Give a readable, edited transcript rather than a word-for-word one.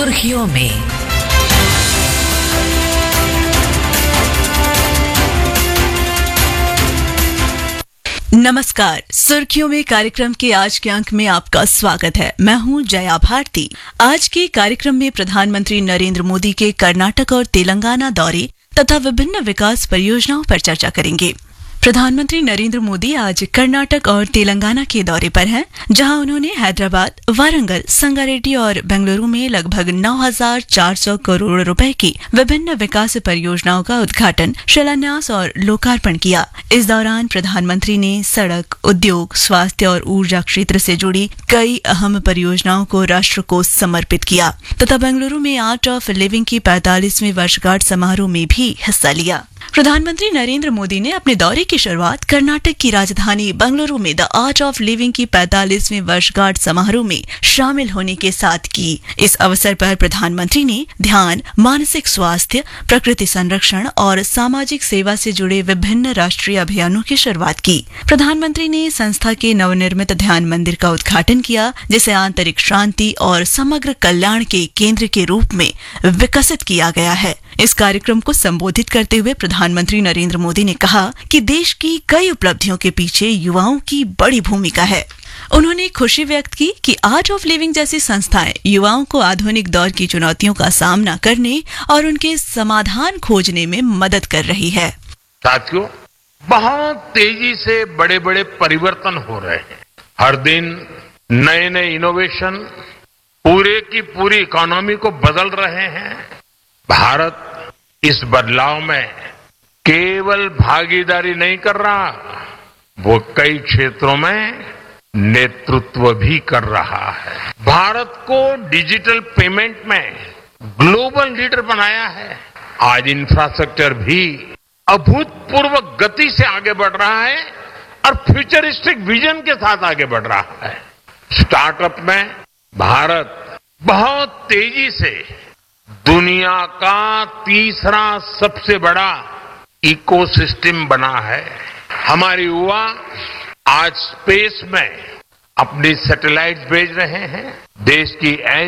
सुर्खियों में। नमस्कार, सुर्खियों में कार्यक्रम के आज के अंक में आपका स्वागत है। मैं हूं जया भारती। आज के कार्यक्रम में प्रधानमंत्री नरेंद्र मोदी के कर्नाटक और तेलंगाना दौरे तथा विभिन्न विकास परियोजनाओं पर चर्चा करेंगे। प्रधानमंत्री नरेंद्र मोदी आज कर्नाटक और तेलंगाना के दौरे पर हैं, जहां उन्होंने हैदराबाद, वारंगल, संगारेड्डी और बेंगलुरु में लगभग 9,400 करोड़ रुपए की विभिन्न विकास परियोजनाओं का उद्घाटन, शिलान्यास और लोकार्पण किया। इस दौरान प्रधानमंत्री ने सड़क, उद्योग, स्वास्थ्य और ऊर्जा क्षेत्र से जुड़ी कई अहम परियोजनाओं को राष्ट्र को समर्पित किया तथा बेंगलुरु में आर्ट ऑफ लिविंग की 45वीं वर्षगांठ समारोह में भी हिस्सा लिया। प्रधानमंत्री नरेंद्र मोदी ने अपने दौरे की शुरुआत कर्नाटक की राजधानी बेंगलुरु में द आर्ट ऑफ लिविंग की 45वीं वर्षगांठ समारोह में शामिल होने के साथ की। इस अवसर पर प्रधानमंत्री ने ध्यान, मानसिक स्वास्थ्य, प्रकृति संरक्षण और सामाजिक सेवा से जुड़े विभिन्न राष्ट्रीय अभियानों की शुरुआत की। प्रधानमंत्री ने संस्था के नवनिर्मित ध्यान मंदिर का उद्घाटन किया, जिसे आंतरिक शांति और समग्र कल्याण के केंद्र के रूप में विकसित किया गया है। इस कार्यक्रम को संबोधित करते हुए प्रधानमंत्री नरेंद्र मोदी ने कहा कि देश की कई उपलब्धियों के पीछे युवाओं की बड़ी भूमिका है। उन्होंने खुशी व्यक्त की कि आर्ट ऑफ लिविंग जैसी संस्थाएं युवाओं को आधुनिक दौर की चुनौतियों का सामना करने और उनके समाधान खोजने में मदद कर रही है। साथियों, बहुत तेजी से बड़े बड़े परिवर्तन हो रहे हैं। हर दिन नए नए इनोवेशन पूरे की पूरी इकोनॉमी को बदल रहे हैं। भारत इस बदलाव में केवल भागीदारी नहीं कर रहा, वो कई क्षेत्रों में नेतृत्व भी कर रहा है। भारत को डिजिटल पेमेंट में ग्लोबल लीडर बनाया है। आज इंफ्रास्ट्रक्चर भी अभूतपूर्व गति से आगे बढ़ रहा है और फ्यूचरिस्टिक विजन के साथ आगे बढ़ रहा है। स्टार्टअप में भारत बहुत तेजी से दुनिया का तीसरा सबसे बड़ा इकोसिस्टम बना है। हमारे युवा आज स्पेस में अपनी सैटेलाइट भेज रहे हैं। देश की